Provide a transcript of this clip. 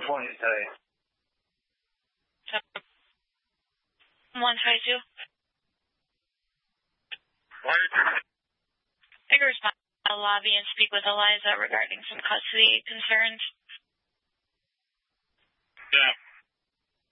morning today. 152. What? I can respond to the lobby and speak with Eliza regarding some custody concerns. Yeah.